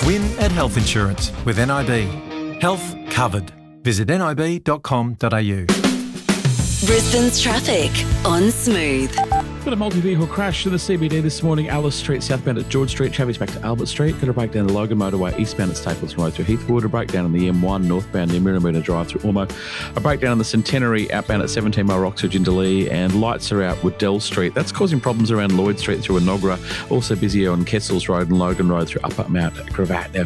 Win at Health Insurance with NIB. Health covered. Visit nib.com.au. Brisbane's traffic on Smooth. Got a multi-vehicle crash in the CBD this morning. Alice Street, southbound at George Street. Traffic's back to Albert Street. Got a breakdown the Logan Motorway, eastbound at Staples Road through Heathwood. A breakdown on the M1, northbound near Mirrabooka Drive through Ormo. A breakdown on the Centenary, outbound at 17 Mile Roxridge into Lee. And lights are out Waddell Street. That's causing problems around Lloyd Street through Enoggera. Also busy on Kessels Road and Logan Road through Upper Mount Gravatt. Now,